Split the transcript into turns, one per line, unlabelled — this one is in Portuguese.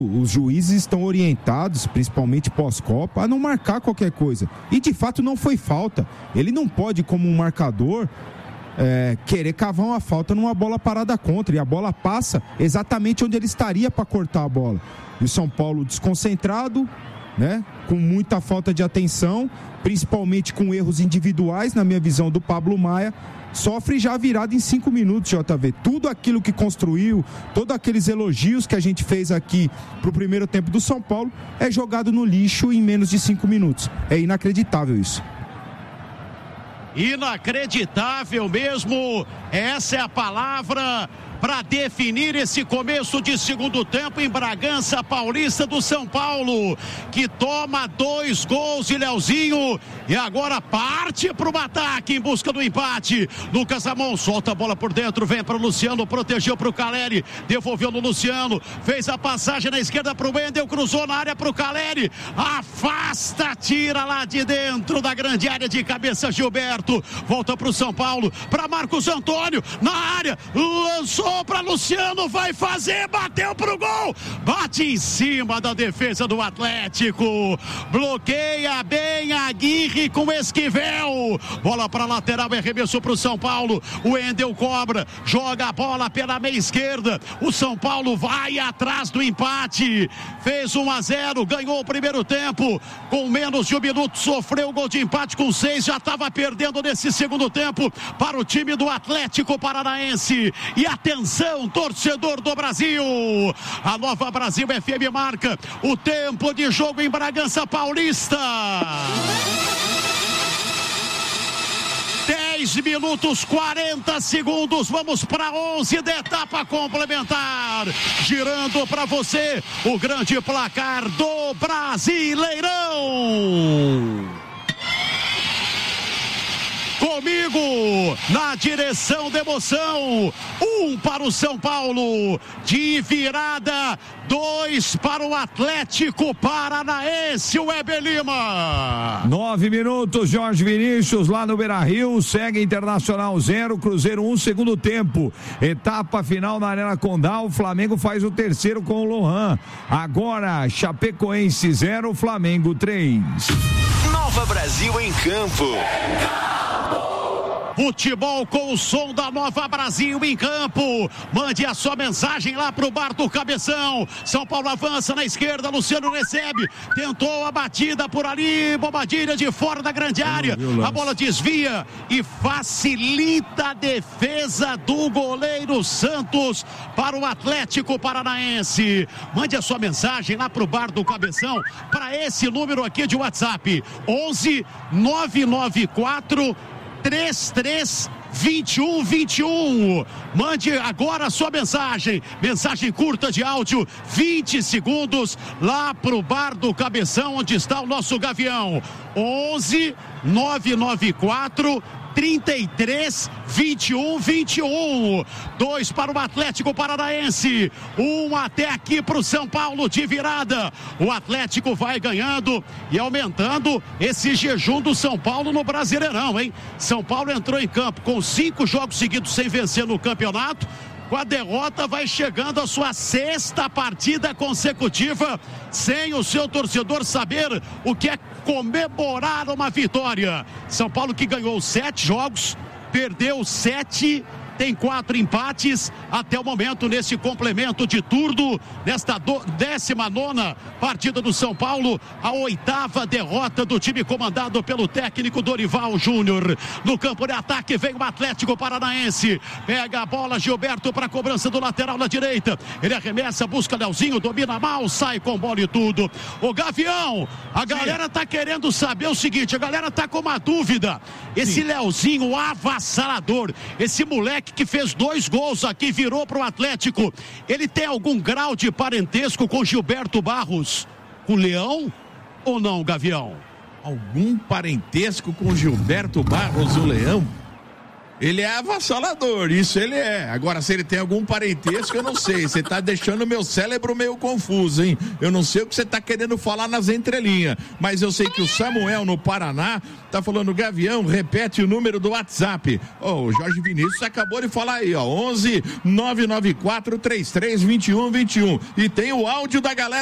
Os juízes estão orientados, principalmente pós-Copa, a não marcar qualquer coisa. E de fato não foi falta. Ele não pode, como um marcador, querer cavar uma falta numa bola parada contra. E a bola passa exatamente onde ele estaria para cortar a bola. E o São Paulo desconcentrado, né? Com muita falta de atenção, principalmente com erros individuais, na minha visão, do Pablo Maia. Sofre já virado em 5 minutos, JV. Tudo aquilo que construiu, todos aqueles elogios que a gente fez aqui pro primeiro tempo do São Paulo, é jogado no lixo em menos de 5 minutos. É inacreditável isso.
Inacreditável mesmo, essa é a palavra para definir esse começo de segundo tempo em Bragança Paulista do São Paulo, que toma 2 gols de Leozinho e agora parte para o ataque em busca do empate. Lucas Ramon solta a bola por dentro, vem para o Luciano, protegeu para o Caleri, devolveu no Luciano, fez a passagem na esquerda para o Wendel, cruzou na área para o Caleri, afasta, tira lá de dentro da grande área de cabeça Gilberto, volta para o São Paulo, para Marcos Antônio, na área, lançou para Luciano, vai fazer, bateu pro gol, bate em cima da defesa do Atlético, bloqueia bem Aguirre com Esquivel, bola para lateral, arremesso pro São Paulo, o Wendel cobra, joga a bola pela meia esquerda, o São Paulo vai atrás do empate, fez 1-0, ganhou o primeiro tempo, com menos de 1 minuto, sofreu o gol de empate com 6, já estava perdendo nesse segundo tempo para o time do Atlético Paranaense. E atenção, torcedor do Brasil, a Nova Brasil FM marca o tempo de jogo em Bragança Paulista. 10 minutos 40 segundos, vamos para 11 da etapa complementar, girando para você o grande placar do Brasileirão. Comigo, na direção da emoção, 1 para o São Paulo, de virada, 2 para o Atlético Paranaense, o Weber Lima.
9 minutos, Jorge Vinícius, lá no Beira-Rio, segue Internacional 0, Cruzeiro 1, segundo tempo. Etapa final na Arena Condá, o Flamengo faz o terceiro com o Lohan. Agora, Chapecoense 0, Flamengo 3.
Nova Brasil em campo.
Futebol com o som da Nova Brasil em campo. Mande a sua mensagem lá pro bar do Cabeção. São Paulo avança na esquerda, Luciano recebe, tentou a batida por ali, Bobadilha de fora da grande área, a bola desvia e facilita a defesa do goleiro Santos para o Atlético Paranaense. Mande a sua mensagem lá pro bar do Cabeção, para esse número aqui de WhatsApp, 11 994 332121. Mande agora a sua mensagem curta de áudio, 20 segundos, lá pro bar do Cabeção, onde está o nosso Gavião. 11 994 332121. 2 para o Atlético Paranaense, 1 até aqui para o São Paulo de virada. O Atlético vai ganhando e aumentando esse jejum do São Paulo no Brasileirão, hein? São Paulo entrou em campo com 5 jogos seguidos sem vencer no campeonato. Com a derrota vai chegando a sua 6ª partida consecutiva, sem o seu torcedor saber o que é comemorar uma vitória. São Paulo que ganhou 7 jogos, perdeu 7, tem 4 empates até o momento nesse complemento de turno, nesta 19ª partida do São Paulo, a 8ª derrota do time comandado pelo técnico Dorival Júnior. No campo de ataque vem o Atlético Paranaense, pega a bola Gilberto para a cobrança do lateral na direita, ele arremessa, busca Leozinho, domina mal, sai com bola e tudo. O Gavião, a galera tá querendo saber o seguinte, a galera tá com uma dúvida, esse Leozinho avassalador, esse moleque que fez 2 gols aqui, virou para o Atlético, ele tem algum grau de parentesco com Gilberto Barros, com o Leão ou não, Gavião?
Algum parentesco com Gilberto Barros, o Leão? Ele é avassalador, isso ele é. Agora, se ele tem algum parentesco, eu não sei. Você tá deixando o meu cérebro meio confuso, hein? Eu não sei o que você tá querendo falar nas entrelinhas. Mas eu sei que o Samuel, no Paraná, tá falando, Gavião, repete o número do WhatsApp. O Jorge Vinícius acabou de falar aí, 11 994 33 21 21. E tem o áudio da galera